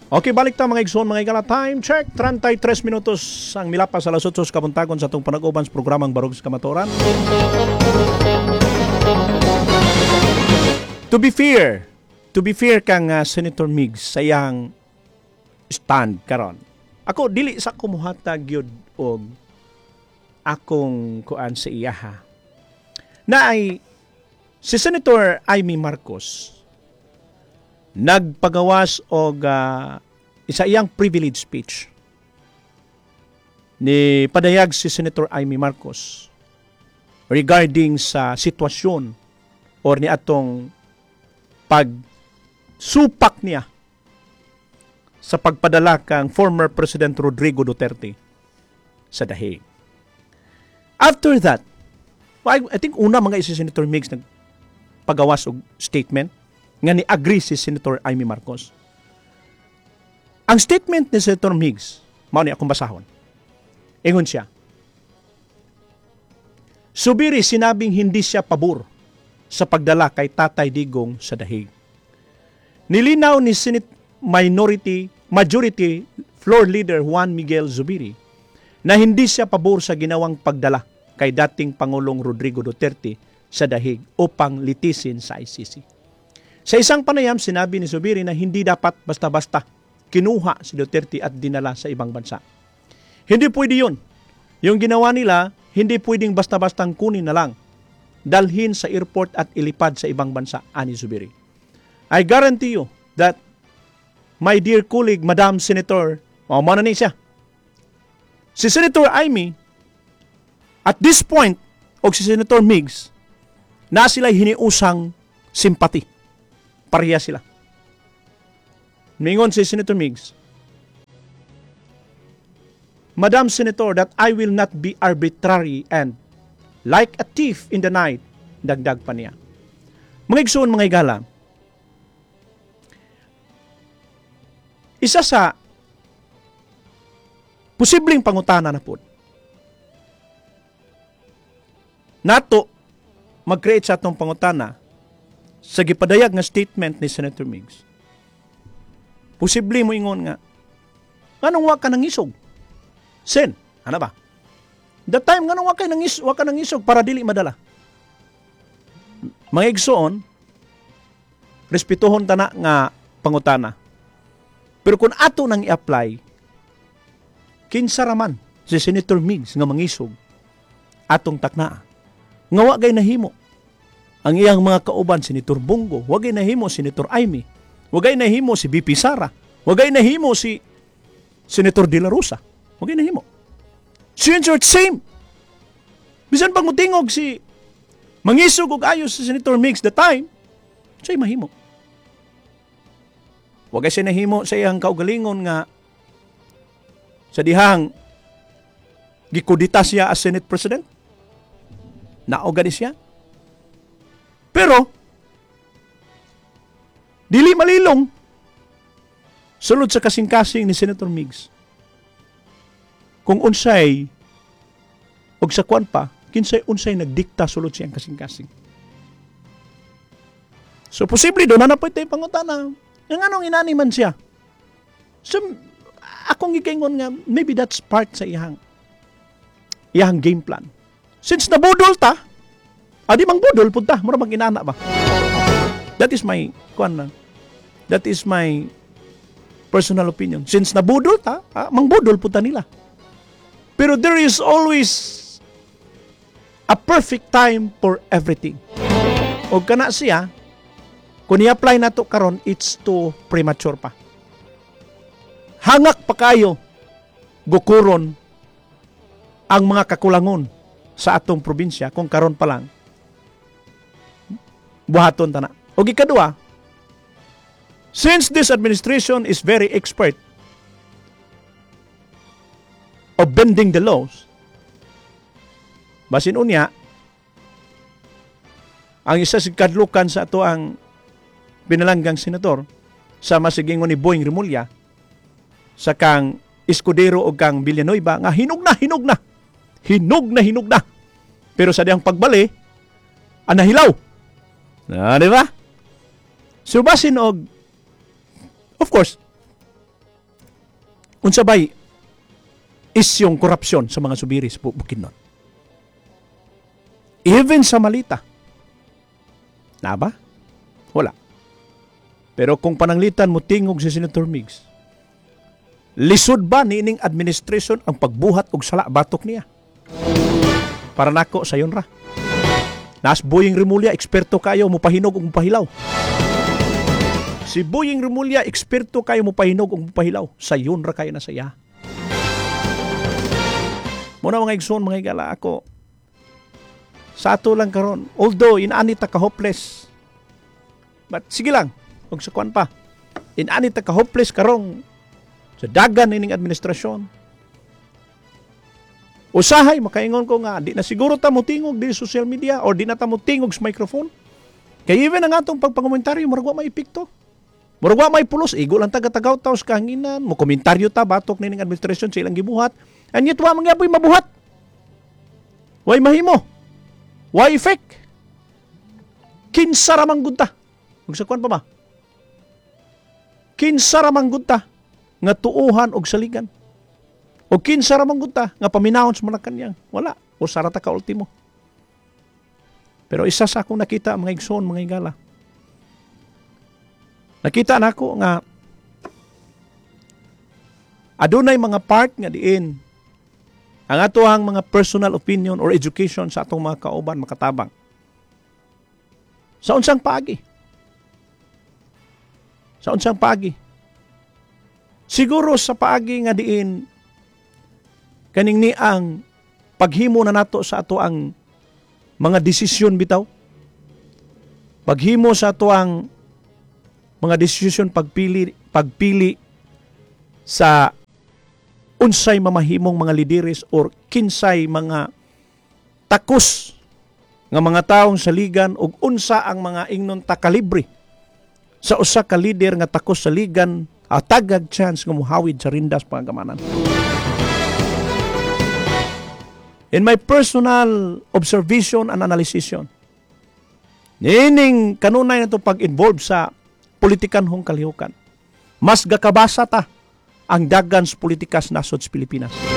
Okay, balik ta mga igsoon, mga igala. Time check, 33 minutos ang milapas sa lasotsos kabuntagon sa itong panag-uban sa programang Barog sa Kamatoran. To be fair kang Senator Migs sa iyang stand karon. Ako, dili sa kumuhatag yun og akong kuan sa iya ha. Na ay si Senator Amy Marcos nagpagawas og isa iyang privilege speech ni padayag si Senator Amy Marcos regarding sa sitwasyon or ni atong pagsupak niya sa pagpadala kang former President Rodrigo Duterte sa Dahig. After that, I think una mga si Senator Migs nagpagawas og statement nga ni-agree si Senator Amy Marcos. Ang statement ni Senator Migs, mao ni akong basahon. Ingon siya, Subiri sinabing hindi siya pabor sa pagdala kay Tatay Digong sa Dahig. Nilinaw ni Senate Majority Floor Leader Juan Miguel Zubiri na hindi siya pabor sa ginawang pagdala kay dating Pangulong Rodrigo Duterte sa Dahig upang litisin sa ICC. Sa isang panayam, sinabi ni Zubiri na hindi dapat basta-basta kinuha si Duterte at dinala sa ibang bansa. Hindi pwede yun. Yung ginawa nila, hindi pwedeng basta-bastang kunin na lang, dalhin sa airport at ilipad sa ibang bansa, ani Zubiri. I guarantee you that my dear colleague, Madam Senator, mana ni siya. Si Senator Amy, at this point, o si Senator Migs, na sila hiniusang simpati. Pareha sila. Mingon si Senator Migs, Madam Senator, that I will not be arbitrary and like a thief in the night, dagdag pa niya. Mga igsoon, mga igala, isa sa posibleng pangutana na po, nato mag-create sa atong pangutana sa gipadayag nga statement ni Senator Migs. Posible mo ingon nga, anong wa ka nang isog? Sen, ano ba? The time nga nung wa ka nang isog para dili madala. Mga igsoon, respetuhon ta na nga pangutana. Pero kung ato nang i-apply, kinsa raman si Senator Migs nga mangisog atong taknaa. Nga wa gay nahimo ang iyang mga kauban, Senator Bongo, wagay nahimo Senator Amy, wagay nahimo si BP Sara, wagay nahimo si Senator De La Rosa, wagay nahimo. Same. Bisan pag mutingog si mangisog og ayos si Senator Migs the time, siya'y mahimo. Wagay siya nahimo sa iyang kaugalingon nga sa dihang gikudita siya as Senate President. Naogani siya. Pero, dili malilong sulod sa kasing-kasing ni Senator Migs. Kung unsay og sa kwan pa, kinsay unsay nagdikta sulod siyang kasing-kasing. So, posible doon na po ito yung pangutana. Yung anong inani man siya. So, akong gikingon nga, maybe that's part sa iyang game plan. Since nabudol ta, adi mang budol punta, mura mang inana ba? That is my personal opinion. Since nabudol ta, mang budol punta nila. Pero there is always a perfect time for everything. O kana siya, kung i-apply na to karon, it's too premature pa. Hangak pa kayo gukuron ang mga kakulangon sa atong probinsya kung karon pa lang buhaton ta na. O ikadua, since this administration is very expert of bending the laws, basin unya, ang isa sa kadlukan sa ato ang pinalanggang senator sa masigingon ni Boying Rimulya sa kang Escudero o kang Villanueva nga hinog na. Pero sa diyang pagbali, nahilaw. Di ba? So basin og, of course, unsa bay isyong korupsyon sa mga subiri sa Bukidnon. Even sa Malita. Na ba? Wala. Pero kung pananglitan mo tingog si Senator Migs, lisod ba niining administration ang pagbuhat og sala batok niya? Para nako sa yun ra. Nas Boying Rimulya, eksperto kayo mo pahinog ug mupahilaw. Si Boying Rimulya, eksperto kayo mo pahinog ug mupahilaw. Sa yun ra kayo na saya. Muna mga igsoon, mga igala, ako sa ato lang karon, although inani ta ka hopeless, but sige lang, huwag sa kwan pa, inani ta ka hopeless karong sa dagan nining administrasyon. Usahay, makaingon ko nga, di na siguro ta mo tingog di social media or di na ta mo tingog sa microphone. Kaya even ang atong pagpangomentaryo, muragwa may epekto. Muragwa may pulos, igo lang taga-tagaw taos kahanginan, mo komentaryo ta, batok nining administrasyon sa ilang gibuhat, and yet wa mangyaboy mabuhat. Way mahimo. Way effect. Kinsa ramang gunta. Magsakuan pa ba? Kinsa ramang gunta nga tuuhan og saligan. O kinsa ramang gunta nga paminahon sa Malacañang. Wala. O sarata ka ultimo. Pero isa sa akong nakita, mga igsoon, mga igala. Nakita na ako nga adunay mga part nga diin ang atohang mga personal opinion or education sa atong mga kauban makatabang. Sa unsang paagi? Sa unsang paagi? Siguro sa paagi nga diin kaning ni ang paghimo na nato sa ato ang mga desisyon bitaw. Paghimo sa ato ang mga desisyon pagpili sa unsay mamahimong mga lideres or kinsay mga takos nga mga taong saligan ug unsa ang mga ingnon takalibre sa usa ka lider nga takos saligan tagag chance nga muhawid sa rindas pangagamanan. In my personal observation and analysis, nining kanunay na ito pag-involve sa politikanhong kalihukan, mas gakabasa ta ang dagan sa politikas nasod sa Pilipinas.